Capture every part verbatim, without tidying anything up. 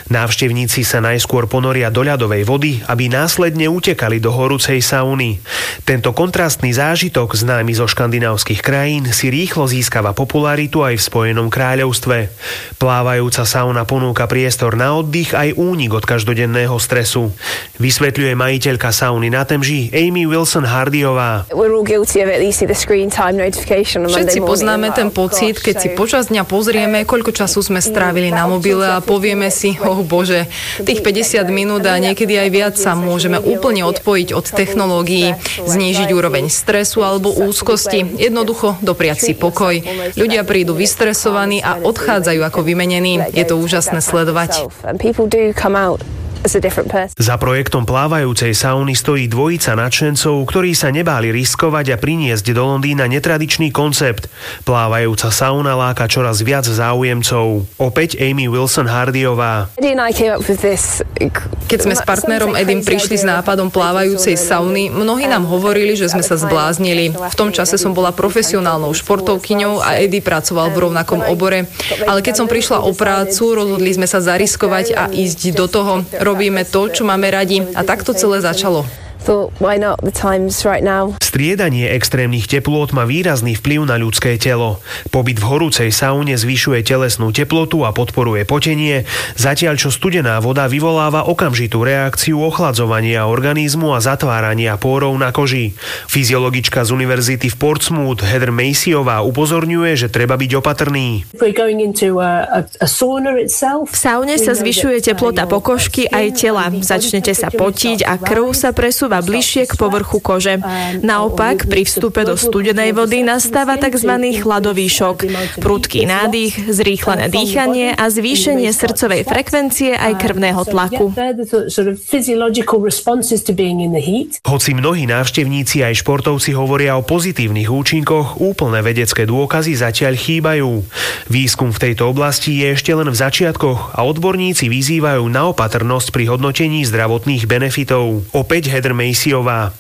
Návštevníci sa najskôr ponoria do ľadovej vody, aby následne utekali do horúcej sauny. Tento kontrastný zážitok, známy zo škandinávskych krajín, si rýchlo získava popularitu aj v Spojenom kráľovstve. Plávajúca sauna ponúka priestor na oddych aj únik od každodenného stresu. Vysvetľuje majiteľka sauny na Temži Amy Wilson Hardyová. Všetci poznáme ten pocit, keď si počas dňa pozrieme, koľko času sme strávili na mobile a povieme si, oh bože, tých päťdesiat minút a niekedy aj viac sa môžeme úplne odpojiť od technológií, znížiť úroveň stresu alebo úzkosti, jednoducho dopriať si pokoj. Ľudia prídu vystresovaní a odchádzajú ako vymenení. Je to úžasné sledovať. Za projektom plávajúcej sauny stojí dvojica nadšencov, ktorí sa nebáli riskovať a priniesť do Londýna netradičný koncept. Plávajúca sauna láka čoraz viac záujemcov. Opäť Amy Wilson Hardyová. Keď sme s partnerom Eddym prišli s nápadom plávajúcej sauny, mnohí nám hovorili, že sme sa zbláznili. V tom čase som bola profesionálnou športovkyňou a Eddie pracoval v rovnakom obore. Ale keď som prišla o prácu, rozhodli sme sa zariskovať a ísť do toho. Robíme to, čo máme radi, a takto celé začalo. Striedanie extrémnych teplôt má výrazný vplyv na ľudské telo. Pobyt v horúcej saune zvyšuje telesnú teplotu a podporuje potenie, zatiaľ čo studená voda vyvoláva okamžitú reakciu ochladzovania organizmu a zatvárania pórov na koži. Fyziologička z univerzity v Portsmouth Heather Macyová upozorňuje, že treba byť opatrný. V saune sa zvyšuje teplota pokožky aj tela. Začnete sa potiť a krv sa presúva bližšie k povrchu kože. Naopak, pri vstupe do studenej vody nastáva tzv. Chladový šok. Prudký nádych, zrýchlené dýchanie a zvýšenie srdcovej frekvencie aj krvného tlaku. Hoci mnohí návštevníci aj športovci hovoria o pozitívnych účinkoch, úplné vedecké dôkazy zatiaľ chýbajú. Výskum v tejto oblasti je ešte len v začiatkoch a odborníci vyzývajú na opatrnosť pri hodnotení zdravotných benefitov. Opäť Heather Macyová.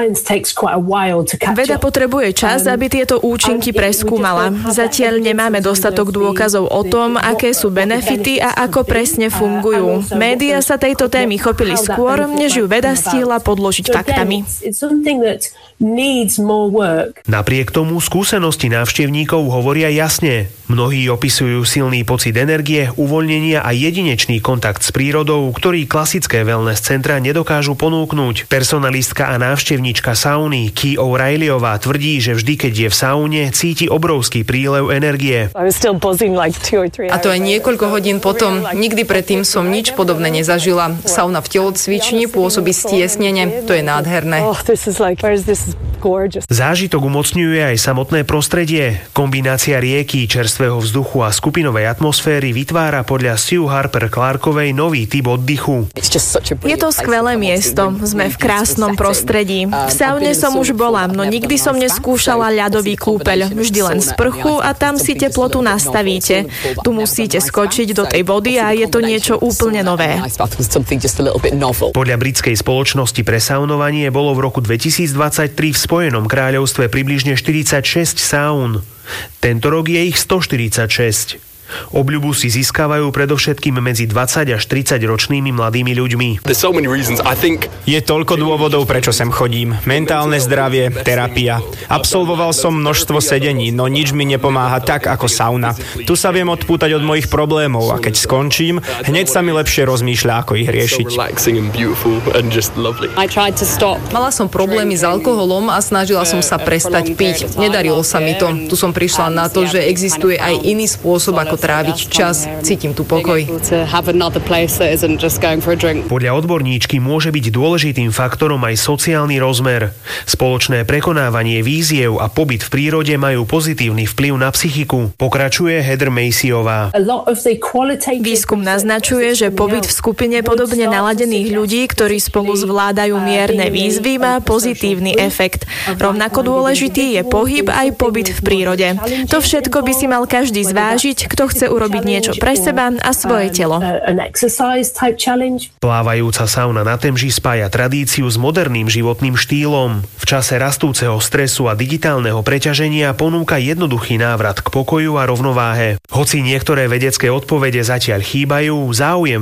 Veda potrebuje čas, aby tieto účinky preskúmala. Zatiaľ nemáme dostatok dôkazov o tom, aké sú benefity a ako presne fungujú. Média sa tejto témy chopili skôr, než ju veda stihla podložiť faktami. Napriek tomu skúsenosti návštevníkov hovoria jasne. Mnohí opisujú silný pocit energie, uvoľnenia a jedinečný kontakt s prírodou, ktorý klasické wellness centra nedokážu ponúknuť. Personalistka a návštevníčka sauny Key O'Reillyová tvrdí, že vždy, keď je v saune, cíti obrovský prílev energie. A to aj niekoľko hodín potom. Nikdy predtým som nič podobné nezažila. Sauna v telocvični pôsobí stiesnene. To je nádherné. Zážitok umocňuje aj samotné prostredie. Kombinácia rieky, čerstvého vzduchu a skupinovej atmosféry vytvára podľa Sue Harper Clarkovej nový typ oddychu. Je to skvelé miesto. Sme v krásnom prostredí. V saune som už bola, no nikdy som neskúšala ľadový kúpeľ. Vždy len sprchu a tam si teplotu nastavíte. Tu musíte skočiť do tej vody a je to niečo úplne nové. Podľa britskej spoločnosti pre saunovanie bolo v roku dvetisícdvadsaťtri v Spojenom kráľovstve približne štyridsaťšesť saún. Tento rok je ich stoštyridsaťšesť. Obľubu si získavajú predovšetkým medzi dvadsať až tridsať ročnými mladými ľuďmi. Je toľko dôvodov, prečo sem chodím. Mentálne zdravie, terapia. Absolvoval som množstvo sedení, no nič mi nepomáha tak ako sauna. Tu sa viem odpútať od mojich problémov a keď skončím, hneď sa mi lepšie rozmýšľa, ako ich riešiť. Mala som problémy s alkoholom a snažila som sa prestať piť. Nedarilo sa mi to. Tu som prišla na to, že existuje aj iný spôsob, ako tráviť čas. Cítim tu pokoj. Podľa odborníčky môže byť dôležitým faktorom aj sociálny rozmer. Spoločné prekonávanie víziev a pobyt v prírode majú pozitívny vplyv na psychiku. Pokračuje Heather Macyová. Výskum naznačuje, že pobyt v skupine podobne naladených ľudí, ktorí spolu zvládajú mierne výzvy, má pozitívny efekt. Rovnako dôležitý je pohyb aj pobyt v prírode. To všetko by si mal každý zvážiť, kto chce urobiť niečo pre seba a svoje telo. Plávajúca sauna na Temži spája tradíciu s moderným životným štýlom. V čase rastúceho stresu a digitálneho preťaženia ponúka jednoduchý návrat k pokoju a rovnováhe. Hoci niektoré vedecké odpovede zatiaľ chýbajú, záujem